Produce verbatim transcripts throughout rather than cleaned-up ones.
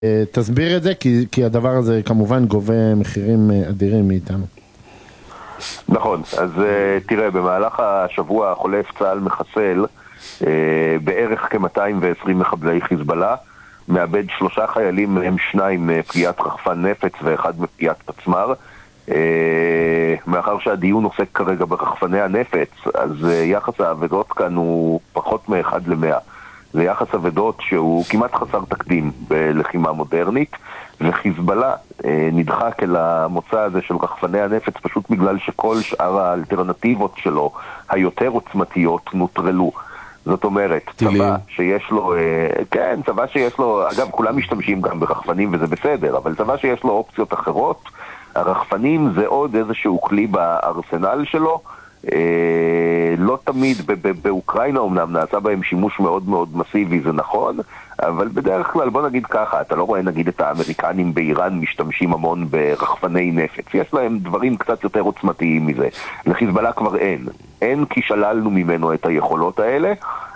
תסביר את זה, כי, כי הדבר הזה כמובן גובה מחירים אדירים מאיתנו. נכון, אז תראה, במהלך השבוע החולף צה"ל מחסל בערך כ-מאתיים ועשרים מחבלי חיזבאללה, מאבד שלושה חיילים, מהם שניים פגיעת רחפן נפץ ואחד מפגיעת פצמ"ר. מאחר שהדיון עוסק כרגע ברחפני הנפץ, אז יחס האבדות כאן הוא פחות מאחד למאה. זה יחס אבדות שהוא כמעט חסר תקדים בלחימה מודרנית, וחיזבאללה נדחק אל המוצא הזה של רחפני הנפץ פשוט בגלל שכל שאר האלטרנטיבות שלו היותר עוצמתיות נוטרלו. זאת אומרת, צבא שיש לו, כן, צבא שיש לו, אגב, כולם משתמשים גם ברחפנים וזה בסדר, אבל צבא שיש לו אופציות אחרות, הרחפנים זה עוד איזשהו כלי בארסנל שלו, לא תמיד באוקראינה אומנם נעשה בהם שימוש מאוד מאוד מסיבי, זה נכון, אבל בדרך כלל בוא נגיד ככה, אתה לא רואה נגיד את האמריקנים באיראן משתמשים המון ברחפני נפץ, יש להם דברים קצת יותר עוצמתיים מזה. לחיזבאללה כבר אין, אין כי שללנו ממנו את היכולות האלה,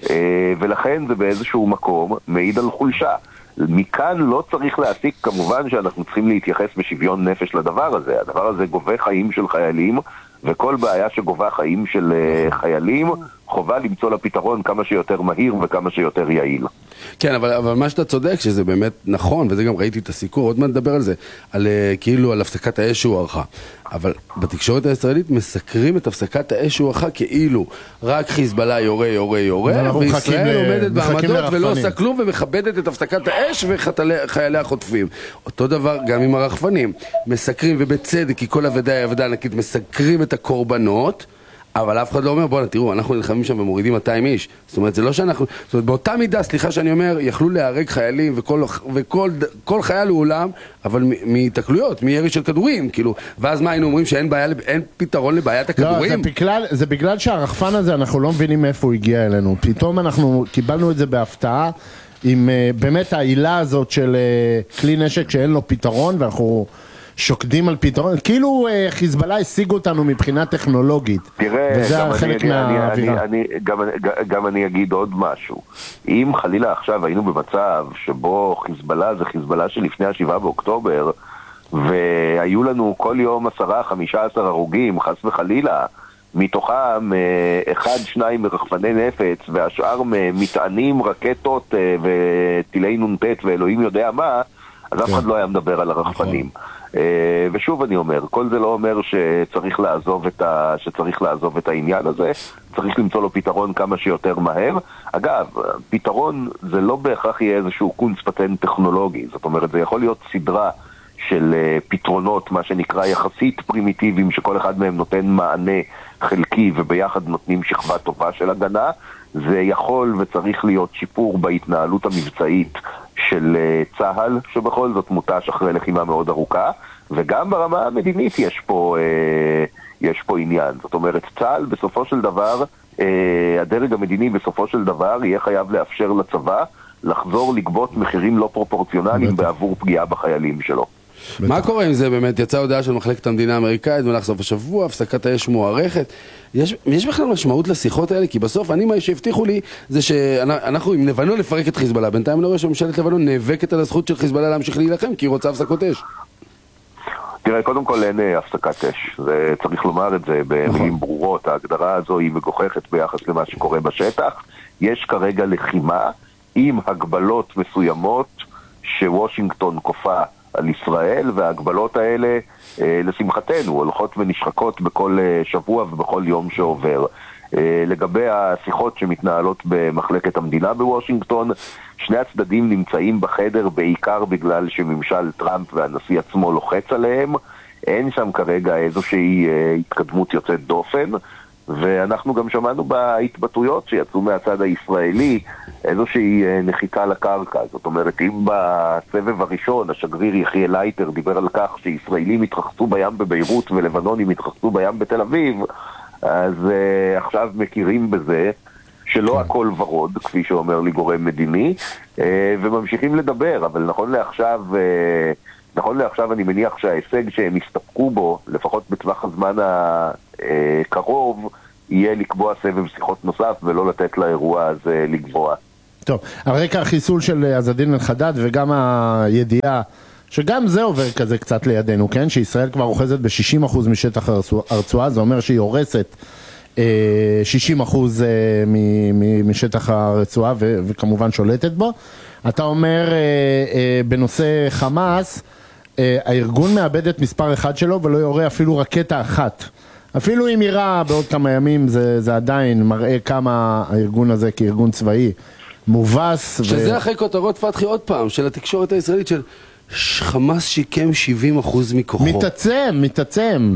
ולכן זה באיזשהו מקום מעיד על חולשה. מכאן לא צריך להסיק כמובן שאנחנו צריכים להתייחס בשוויון נפש לדבר הזה. הדבר הזה גובה חיים של חיילים, וכל בעיה שגובה חיים של חיילים חובה למצוא לפתרון כמה שיותר מהיר וכמה שיותר יעיל. כן, אבל, אבל מה שאתה צודק שזה באמת נכון, וזה גם ראיתי את הסיקור, עוד מעט נדבר על זה, על, כאילו על הפסקת האש שהוא ערכה. אבל בתקשורת הישראלית מסקרים את הפסקת האש שהוא ערכה כאילו רק חיזבאללה יורה, יורה, יורה, וישראל עומדת בעמדות ולא עושה כלום ומכבדת את הפסקת האש וחיילי החוטפים. אותו דבר גם עם הרחפנים. מסקרים, ובצדק, כי כל עבדה היא עבדה ענקית, מסקרים את הקורבנות, אבל אף אחד לא אומר, בואו, תראו, אנחנו נלחמים שם ומורידים מאתיים איש. זאת אומרת, זה לא שאנחנו... זאת אומרת, באותה מידה, סליחה שאני אומר, יכלו להרג חיילים וכל, וכל כל חייל הוא עולם, אבל מתקלויות, מירי של כדורים, כאילו. ואז מה היינו אומרים שאין בעיה, אין פתרון לבעיית הכדורים? לא, זה בגלל, זה בגלל שהרחפן הזה, אנחנו לא מבינים מאיפה הוא הגיע אלינו. פתאום אנחנו קיבלנו את זה בהפתעה, עם באמת העילה הזאת של כלי נשק שאין לו פתרון, ואנחנו... שוקדים על פתרון, כאילו חיזבאללה השיג אותנו מבחינה טכנולוגית. תראה, וזה חלק מהאווירה. גם אני אגיד עוד משהו. אם חלילה עכשיו היינו במצב שבו חיזבאללה זה חיזבאללה שלפני השבעה באוקטובר, והיו לנו כל יום עשרה, חמישה עשר הרוגים, חס וחלילה, מתוכם אחד, שניים מרחפני נפץ, והשאר מטענים, רקטות וטילי נונטט ואלוהים יודע מה, אז אף אחד לא היה מדבר על הרחפנים. ושוב אני אומר, כל זה לא אומר שצריך לעזוב את ה... שצריך לעזוב את העניין הזה, צריך למצוא לו פתרון כמה שיותר מהר. אגב, פתרון זה לא בהכרח יהיה איזשהו קונץ פטנט טכנולוגי, זאת אומרת, זה יכול להיות סדרה של פתרונות, מה שנקרא יחסית פרימיטיביים, שכל אחד מהם נותן מענה חלקי וביחד נותנים שכבה טובה של הגנה. זה יכול וצריך להיות שיפור בהתנהלות המבצעית של צה"ל, שבכל זאת מוטש אחרי לחימה מאוד ארוכה, וגם ברמה המדינית יש פה, יש פה עניין. זאת אומרת, צה"ל בסופו של דבר, הדרג המדיני בסופו של דבר יהיה חייב לאפשר לצבא לחזור לגבות מחירים לא פרופורציונליים בעבור פגיעה בחיילים שלו. מה קורה עם זה באמת? יצאה הודעה של מחלקת המדינה האמריקאית במהלך סוף השבוע, הפסקת האש מוארכת. יש, יש בכלל משמעות לשיחות האלה? כי בסוף אני, מה שהבטיחו לי זה שאנחנו עם לבנון לפרק את חיזבאללה. בינתיים אני רואה שממשלת לבנון נאבקת על הזכות של חיזבאללה להמשיך להילחם, כי היא רוצה הפסקות אש. תראה, קודם כל אין הפסקת אש. זה, צריך לומר את זה במילים ברורות. ההגדרה הזו היא מגוחכת ביחס למה שקורה בשטח. יש כרגע לחימה עם הגבלות מסוימות שוושינגטון כופה על ישראל, וההגבלות האלה, אה, לשמחתנו, הולכות ונשחקות בכל אה, שבוע ובכל יום שעובר. אה, לגבי השיחות שמתנהלות במחלקת המדינה בוושינגטון, שני הצדדים נמצאים בחדר בעיקר בגלל שממשל טראמפ והנשיא עצמו לוחץ עליהם. אין שם כרגע איזושהי אה, התקדמות יוצאת דופן, ואנחנו גם שמענו בהתבטאויות שיצאו מהצד הישראלי איזושהי נחיקה לקרקע. זאת אומרת, אם בסבב הראשון השגריר יחיאל לייטר דיבר על כך שישראלים התרחצו בים בביירות ולבנונים התרחצו בים בתל אביב, אז uh, עכשיו מכירים בזה שלא הכל ורוד, כפי שאומר לי גורם מדיני, uh, וממשיכים לדבר. אבל נכון לעכשיו, uh, נכון לעכשיו אני מניח שההישג שהם הסתפקו בו, לפחות בטווח הזמן הקרוב, יהיה לקבוע סבב שיחות נוסף ולא לתת לאירוע הזה לגבוע. טוב, על רקע החיסול של עז א-דין אל-חדד וגם הידיעה, שגם זה עובר כזה קצת לידינו, כן? שישראל כבר אוחזת ב-שישים אחוז משטח הרצועה, זה אומר שהיא הורסת שישים אחוז משטח הרצועה וכמובן שולטת בו. אתה אומר בנושא חמאס, הארגון מאבד את מספר אחד שלו ולא יורה אפילו רקטה אחת. אפילו אם ירה בעוד כמה ימים, זה, זה עדיין מראה כמה הארגון הזה כארגון צבאי מובס. שזה ו... אחרי כותרות פתחי עוד פעם, של התקשורת הישראלית של חמאס שיקם שבעים אחוז מכוחו. מתעצם, מתעצם.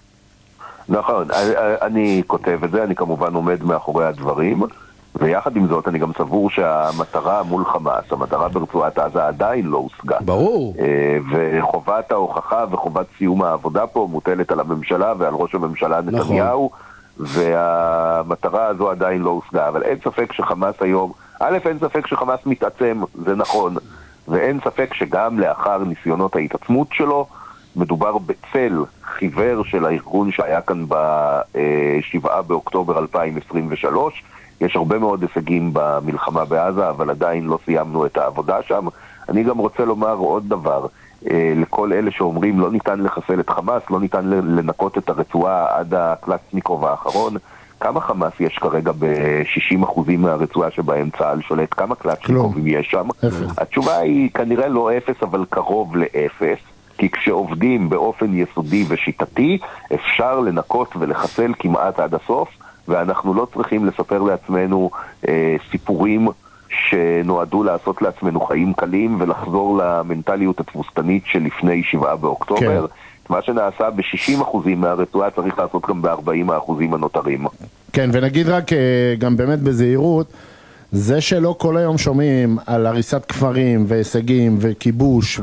נכון, אני כותב את זה, אני כמובן עומד מאחורי הדברים, ויחד עם זאת אני גם סבור שהמטרה מול חמאס, המטרה ברצועת עזה עדיין לא הושגה. ברור. וחובת ההוכחה וחובת סיום העבודה פה מוטלת על הממשלה ועל ראש הממשלה נתניהו, נכון. והמטרה הזו עדיין לא הושגה. אבל אין ספק שחמאס היום, א', אין ספק שחמאס מתעצם, זה נכון, ואין ספק שגם לאחר ניסיונות ההתעצמות שלו, מדובר בצל חיוור של הארגון שהיה כאן ב-שבעה באוקטובר אלפיים עשרים ושלוש. יש הרבה מאוד הישגים במלחמה בעזה, אבל עדיין לא סיימנו את העבודה שם. אני גם רוצה לומר עוד דבר, לכל אלה שאומרים לא ניתן לחסל את חמאס, לא ניתן לנקות את הרצועה עד הקלצ'ניקוב האחרון. כמה חמאס יש כרגע ב-שישים אחוזים מהרצועה שבהם צה"ל שולט? כמה קלצ'ניקובים יש שם? התשובה היא כנראה לא אפס, אבל קרוב לאפס. כי כשעובדים באופן יסודי ושיטתי, אפשר לנקות ולחסל כמעט עד הסוף, ואנחנו לא צריכים לספר לעצמנו אה, סיפורים שנועדו לעשות לעצמנו חיים קלים, ולחזור למנטליות התבוסתנית שלפני שבעה באוקטובר. כן. מה שנעשה ב-שישים אחוזים מהרצועה צריך לעשות גם ב-ארבעים אחוזים הנותרים. כן, ונגיד רק גם באמת בזהירות, זה שלא כל היום שומעים על הריסת כפרים והישגים וכיבוש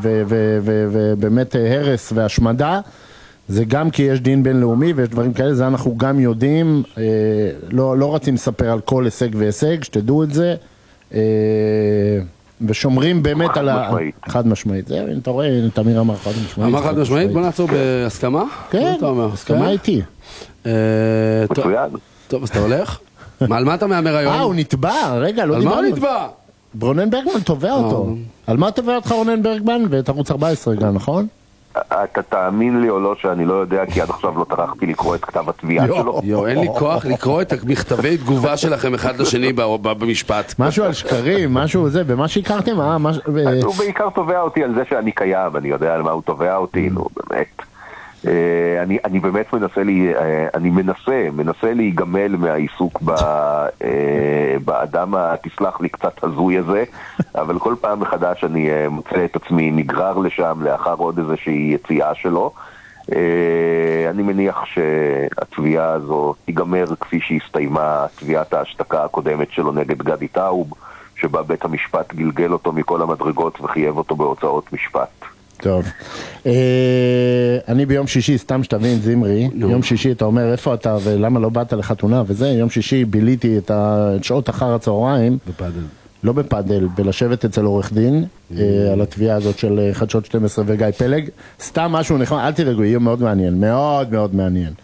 ובאמת הרס והשמדה, זה גם כי יש דין בינלאומי ויש דברים כאלה, זה אנחנו גם יודעים, אה, לא, לא רצים לספר על כל הישג והישג, שתדעו את זה, אה, ושומרים באמת על ה... חד משמעית. זה, אתה רואה, תמיר אמר חד משמעית. אמר חד משמעית, בוא נעצור בהסכמה? כן, הסכמה איתי. טוב, אז אתה הולך? על מה אתה מאמר היום? אה, הוא נתבע, רגע, לא דיברנו. על מה הוא נתבע? רונן ברגמן תובע אותו. על מה תובע אותך רונן ברגמן? ואת ערוץ ארבע עשרה גם, נכון? אתה תאמין לי או לא שאני לא יודע, כי עד עכשיו לא טרחתי לקרוא את כתב התביעה שלו. יו, אין לי כוח לקרוא את מכתבי תגובה שלכם אחד לשני במשפט. משהו על שקרים, משהו זה, במה שהכרתם? הוא בעיקר תובע אותי על זה שאני קיים, אני יודע על מה הוא תובע אותי, נו באמת. אני, אני באמת מנסה לי, אני מנסה, מנסה להיגמל מהעיסוק ב, באדם התסלח לי קצת הזוי הזה, אבל כל פעם מחדש אני מוצא את עצמי נגרר לשם לאחר עוד איזושהי יציאה שלו. אני מניח שהתביעה הזו תיגמר כפי שהסתיימה תביעת ההשתקה הקודמת שלו נגד גדי טאוב, שבה בית המשפט גלגל אותו מכל המדרגות וחייב אותו בהוצאות משפט. טוב, אני ביום שישי, סתם שתבין זמרי, יום שישי אתה אומר איפה אתה ולמה לא באת לחתונה וזה, יום שישי ביליתי את שעות אחר הצהריים, בפאדל, לא בפאדל, בלשבת אצל עורך דין, על התביעה הזאת של חדשות שתים עשרה וגיא פלג, סתם משהו נחמד, אל תדאגו, יהיה מאוד מעניין, מאוד מאוד מעניין.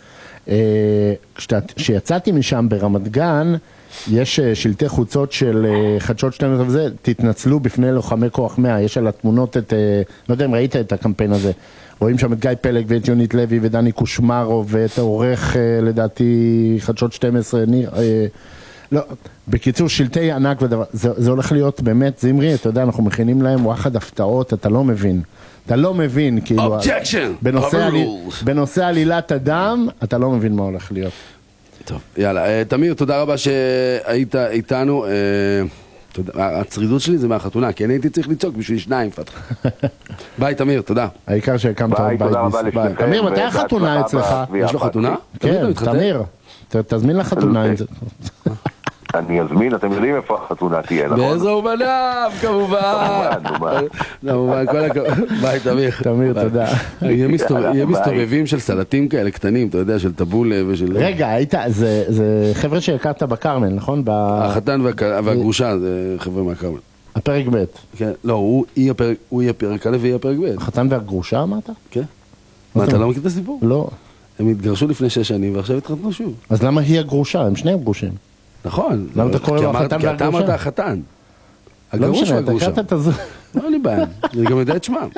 כשיצאתי משם ברמת גן, יש שלטי חוצות של חדשות שתים עשרה וזה, תתנצלו בפני לוחמי כוח מאה, יש על התמונות את, לא יודע אם ראית את הקמפיין הזה, רואים שם את גיא פלג ואת יונית לוי ודני קושמרו ואת העורך לדעתי חדשות שתים עשרה, ניר, לא, בקיצור שלטי ענק ודבר, זה, זה הולך להיות באמת זמרי, אתה יודע, אנחנו מכינים להם וואחד הפתעות, אתה לא מבין, אתה לא מבין, כאילו, בנושא, עלי, בנושא עלילת אדם, אתה לא מבין מה הולך להיות. טוב, יאללה, תמיר, תודה רבה שהיית איתנו. הצרידות שלי זה מהחתונה, כי אני הייתי צריך לצעוק בשביל שניים, פתח. ביי, תמיר, תודה. העיקר שהקמת ביי, תודה רבה לשתיכם. תמיר, מתי החתונה אצלך? יש לו חתונה? כן, תמיר, תזמין לחתונה. אני אזמין, אתם יודעים איפה החתונה תהיה, נכון? באיזו בנב, כמובן. כמובן, כל הכבוד. ביי, תמיר. תמיר, תודה. יהיה מסתובבים של סלטים כאלה קטנים, אתה יודע, של טבולה ושל... רגע, היית, זה חבר'ה שהכרת בקרמל, נכון? החתן והגרושה, זה חבר'ה מהקרמל. הפרק ב'. כן, לא, הוא יהיה פרק א' ויהיה פרק ב'. החתן והגרושה אמרת? כן. מה, אתה לא מכיר את הסיפור? לא. הם התגרשו לפני שש שנים ועכשיו התחתנו שוב. אז למה היא הגרושה? הם שני גרושים. נכון, למה אתה קורא לו החתן והגרושה? כי אתה אמרת החתן. לא הגרוש משנה, והגרושה. אתה קראת את הזו. לא לי בעיה, אני גם יודע את שמם.